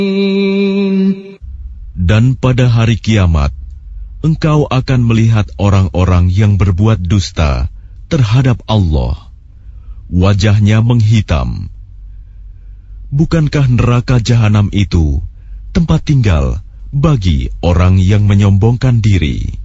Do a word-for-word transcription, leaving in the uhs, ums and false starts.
Dan pada hari kiamat, engkau akan melihat orang-orang yang berbuat dusta terhadap Allah. Wajahnya menghitam. Bukankah neraka jahanam itu tempat tinggal bagi orang yang menyombongkan diri?